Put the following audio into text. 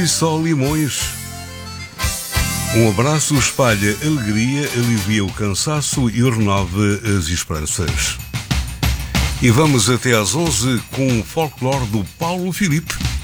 só limões. Um abraço espalha alegria, alivia o cansaço e renova as esperanças. E vamos até às 11 com o folclore do Paulo Filipe.